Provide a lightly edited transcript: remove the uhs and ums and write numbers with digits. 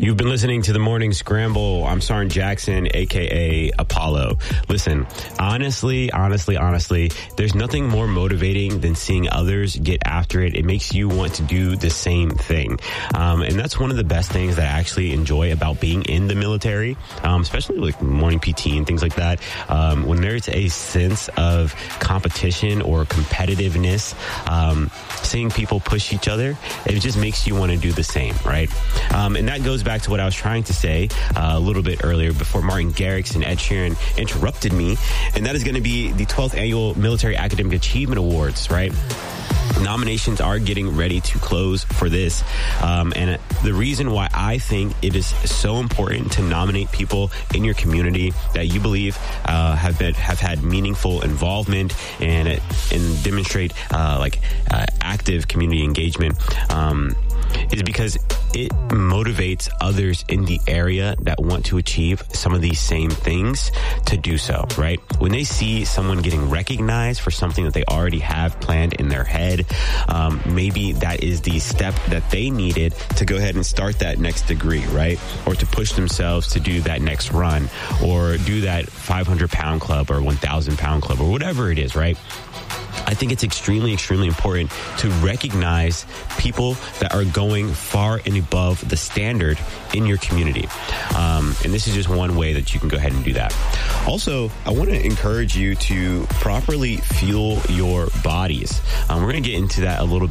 You've been listening to the Morning Scramble. I'm Sarn Jackson, a.k.a. Apollo. Listen, honestly, there's nothing more motivating than seeing others get after it. It makes you want to do the same thing. And that's one of the best things that I actually enjoy about being in the military, especially like morning PT and things like that. When there's a sense of competition or competitiveness, seeing people push each other, it just makes you want to do the same, right? And that goes back to what I was trying to say a little bit earlier before Martin Garrix and Ed Sheeran interrupted me, and that is going to be the 12th Annual Military Academic Achievement Awards, right? Nominations are getting ready to close for this. And the reason why I think it is so important to nominate people in your community that you believe have had meaningful involvement and demonstrate active community engagement is because it motivates others in the area that want to achieve some of these same things to do so, right? When they see someone getting recognized for something that they already have planned in their head, maybe that is the step that they needed to go ahead and start that next degree, right? Or to push themselves to do that next run or do that 500-pound club or 1,000-pound club or whatever it is, right? I think it's extremely, extremely important to recognize people that are going far and above the standard in your community. And this is just one way that you can go ahead and do that. Also, I want to encourage you to properly fuel your bodies. We're going to get into that a little